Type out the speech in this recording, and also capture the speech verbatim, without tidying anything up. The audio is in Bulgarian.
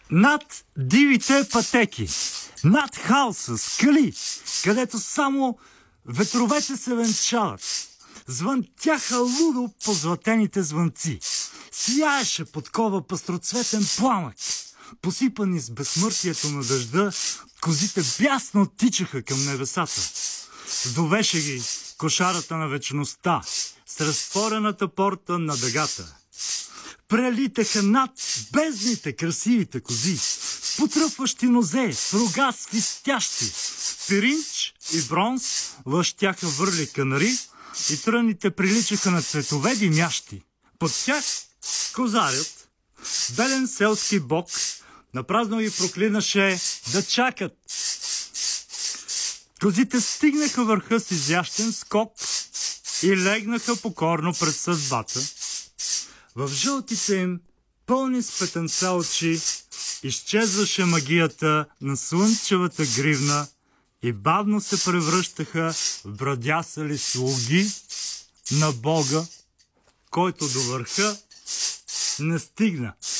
Над дивите пътеки, над хаоса, скали, където само ветровете се венчават, звънтяха лудо по златените звънци. Сияеше подкова пъстроцветен пламък. Посипани с безсмъртието на дъжда, козите бясно тичаха към небесата. Зовеше ги кошарата на вечността с разтворената порта на дъгата. Прелитаха над бездните красивите кози, с потръпващи нозе, с рога свистящи. Пиринч и бронз лъщяха върли канари и тръните приличаха на цветове димящи. Под тях козарят, белен селски бог, напразно ги проклинаше да чакат. Козите стигнаха върха с изящен скок и легнаха покорно пред съдбата. В жълтите им, пълни с петънца очи, изчезваше магията на слънчевата гривна и бавно се превръщаха в бродясали слуги на Бога, който до върха не стигна.